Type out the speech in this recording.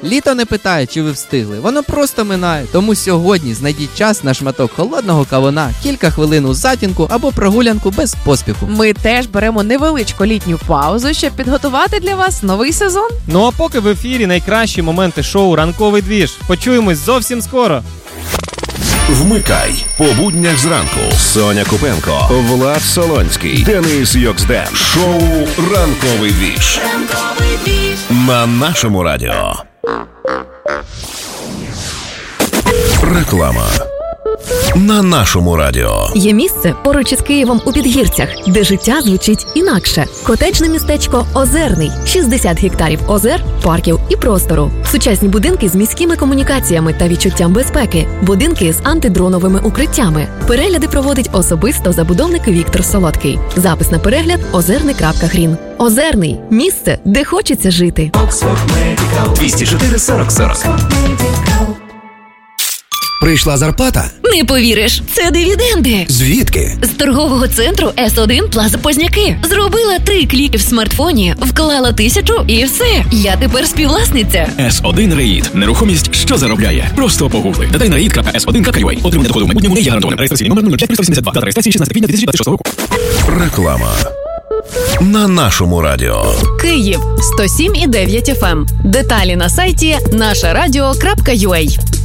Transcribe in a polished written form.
Літо не питає, чи ви встигли, воно просто минає. Тому сьогодні знайдіть час на шматок холодного кавуна, кілька хвилин у затінку або прогулянку без поспіху. Ми теж беремо невеличку літню паузу, щоб підготувати для вас новий сезон. Ну а поки в ефірі найкращі моменти шоу «Ранковий двіж». Почуємось зовсім скоро. Вмикай по буднях зранку. Соня Купенко, Влад Солонський, Денис Йоксден. Шоу «Ранковий двіж» на нашому радіо. Реклама на нашому радіо. Є місце поруч із Києвом у Підгірцях, де життя звучить інакше. Котеджне містечко Озерний. 60 гектарів озер, парків і простору. Сучасні будинки з міськими комунікаціями та відчуттям безпеки. Будинки з антидроновими укриттями. Перегляди проводить особисто забудовник Віктор Солодкий. Запис на перегляд озерний.грін. Озерний. Місце, де хочеться жити. 204 40 40. Прийшла зарплата? Не повіриш, це дивіденди. Звідки? З торгового центру С1 Плаза Позняки. Зробила 3 кліки в смартфоні, вклала 1000 і все. Я тепер співвласниця. С1 Реїд. Нерухомість, що заробляє. Просто погугли. Додай на reid.s1.ua. Отримання доходу в майбутньому не є гарантованим. Реєстраційний номер 05382. Дата реєстрації 16 квітня 2026 року. Реклама на нашому радіо. Київ 107,9 FM. Деталі на сайті нашарадіо.ua.